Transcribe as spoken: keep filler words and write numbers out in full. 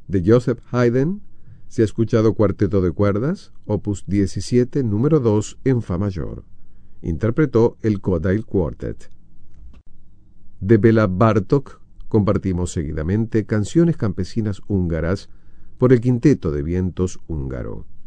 De Joseph Haydn se ha escuchado Cuarteto de cuerdas, opus diecisiete, número dos, en fa mayor. Interpretó el Kodaly Quartet. De Béla Bartók compartimos seguidamente Canciones campesinas húngaras por el Quinteto de Vientos húngaro.